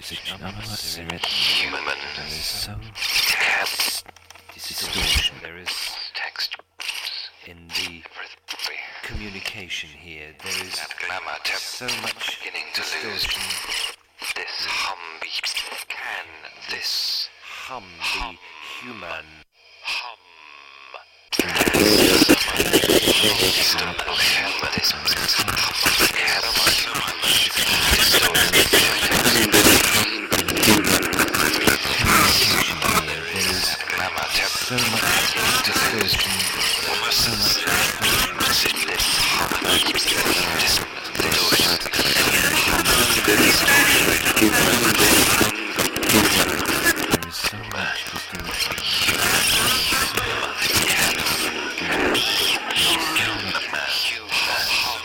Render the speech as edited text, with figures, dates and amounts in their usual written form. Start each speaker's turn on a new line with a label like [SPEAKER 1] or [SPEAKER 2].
[SPEAKER 1] human. There is so distortion. There is text in the communication here. There is so much distortion. This hum can this hum be human? Hum. So much distortion, so much